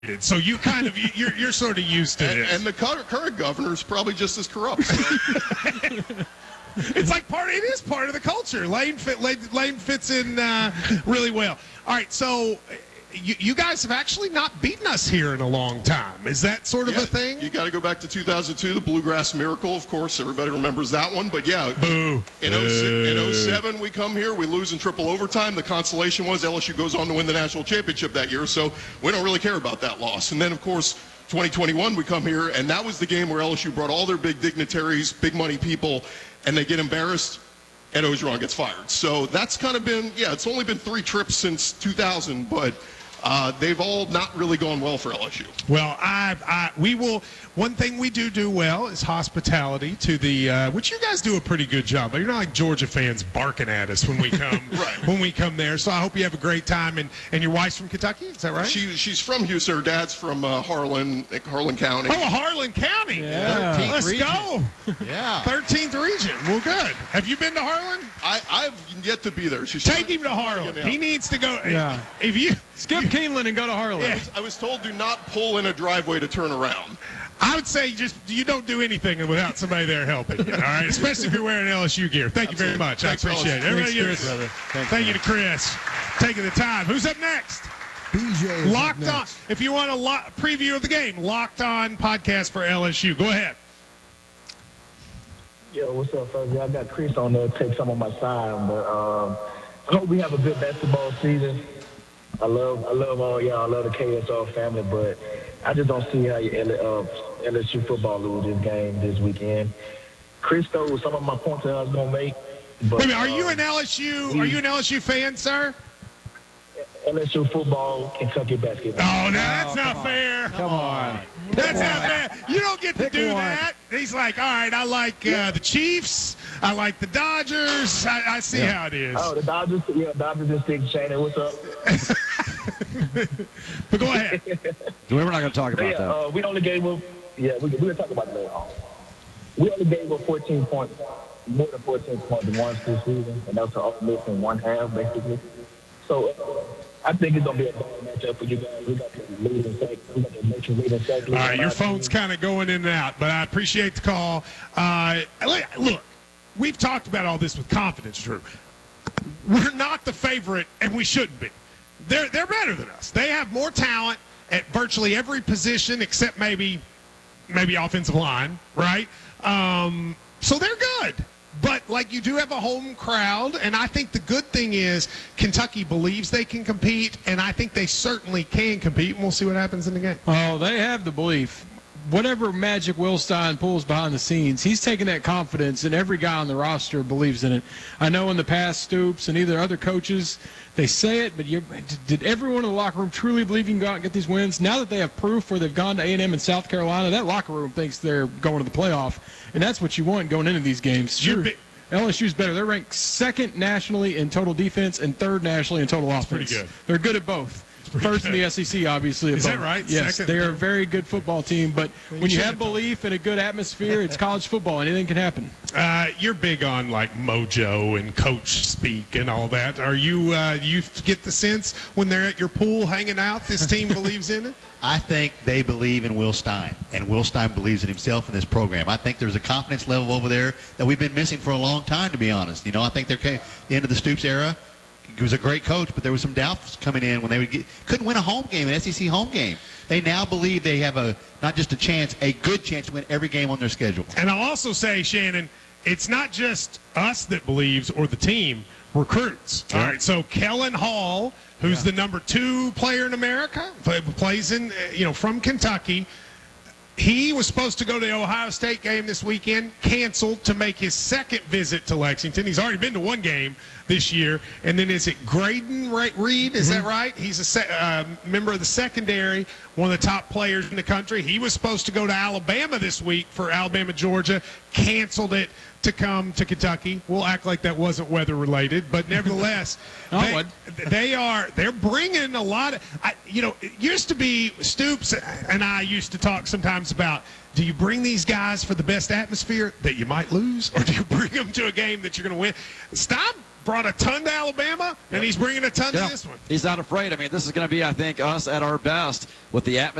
So you kind of you're sort of used to this. And the current governor is probably just as corrupt. So. It's like it is part of the culture. Lane fits in really well. All right, so you guys have actually not beaten us here in a long time. Is that sort of a thing? You got to go back to 2002, the Bluegrass Miracle, of course. Everybody remembers that one. But, yeah, Boo. In 07, we come here. We lose in triple overtime. The consolation was LSU goes on to win the national championship that year. So we don't really care about that loss. And then, of course, 2021, we come here, and that was the game where LSU brought all their big dignitaries, big money people, and they get embarrassed, and Orgeron gets fired. So that's kind of been, it's only been 3 trips since 2000, but they've all not really gone well for LSU. Well, we will. One thing we do well is hospitality to the, which you guys do a pretty good job. You're not like Georgia fans barking at us when we come right. when we come there. So I hope you have a great time. And your wife's from Kentucky, is that right? She's from Houston. Her dad's from Harlan County. Oh, Harlan County. Yeah. Let's region. Go. Yeah. 13th region. Well, good. Have you been to Harlan? I've yet to be there. Take him to Harlan. He needs to go. Yeah. If you skip Keeneland and go to Harlan. Yeah. I was told do not pull in a driveway to turn around. I would say you don't do anything without somebody there helping you, all right? Especially if you're wearing LSU gear. Thank you very much. Thanks, I appreciate it. Everybody Chris, brother. Thank you to Chris taking the time. Who's up next? BJ is Locked up On. next. If you want a preview of the game, Locked On podcast for LSU. Go ahead. Yo, what's up, fellas? I got Chris on there to take some on my side, but I hope we have a good basketball season. I love all y'all. I love the KSR family, but I just don't see how LSU football lose this game this weekend. Chris stole some of my points that I was gonna make. But, Wait a minute, are you an LSU fan, sir? LSU football, Kentucky basketball. Oh, no, that's not fair. Come on. That's not fair. You don't get to do one. that. He's like, all right, I like the Chiefs. I like the Dodgers. I see how it is. Oh, the Dodgers. Yeah, Dodgers and Stick Shannon. What's up? But go ahead. We're not going to talk about that. We only gave up. Yeah, we're going to talk about it later on. We only gave up 14 points, more than 14 points once this season, and that's all missing one half, basically. So I think it's going to be a bad matchup for you guys. We got the leading sack. We got the nation leading sack. All right, your phone's kind of going in and out, but I appreciate the call. Look, we've talked about all this with confidence, Drew. We're not the favorite, and we shouldn't be. They're better than us. They have more talent at virtually every position except maybe offensive line, right? So they're good. But, you do have a home crowd, and I think the good thing is Kentucky believes they can compete, and I think they certainly can compete, and we'll see what happens in the game. Oh, they have the belief. Whatever magic Will Stein pulls behind the scenes, he's taking that confidence, and every guy on the roster believes in it. I know in the past, Stoops and either other coaches, they say it, but did everyone in the locker room truly believe you can go out and get these wins? Now that they have proof where they've gone to A&M and South Carolina, that locker room thinks they're going to the playoff, and that's what you want going into these games. Sure, LSU's better. They're ranked second nationally in total defense and third nationally in total offense. Pretty good. They're good at both. First in the SEC, obviously. Is that right? Yes, Second? they are a very good football team. But when you have belief and a good atmosphere, it's college football. Anything can happen. You're big on mojo and coach speak and all that. Are you? You get the sense when they're at your pool hanging out, this team believes in it? I think they believe in Will Stein, and Will Stein believes in himself in this program. I think there's a confidence level over there that we've been missing for a long time, to be honest. I think they're at the end of the Stoops era. He was a great coach, but there was some doubts coming in when they couldn't win a home game, an SEC home game. They now believe they have not just a chance, a good chance to win every game on their schedule. And I'll also say, Shannon, it's not just us that believes or the team, recruits. Yeah. All right, so Kellen Hall, who's the number 2 player in America, plays in, from Kentucky. He was supposed to go to the Ohio State game this weekend, canceled to make his second visit to Lexington. He's already been to one game this year. And then is it Graydon Reed? Is that right? He's a member of the secondary, one of the top players in the country. He was supposed to go to Alabama this week for Alabama-Georgia, canceled it to come to Kentucky. We'll act like that wasn't weather-related, but nevertheless, they're bringing a lot of it used to be Stoops and I used to talk sometimes about, do you bring these guys for the best atmosphere that you might lose, or do you bring them to a game that you're going to win? Stop brought a ton to Alabama, and he's bringing a ton to Yeah. this one. He's not afraid. I mean, this is going to be, I think, us at our best with the atmosphere.